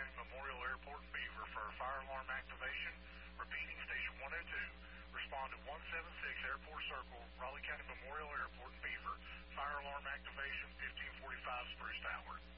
County Memorial Airport in Beaver for a fire alarm activation. Repeating, Station 102. Respond to 176 Airport Circle, Raleigh County Memorial Airport in Beaver. Fire alarm activation, 1545 Spruce Tower.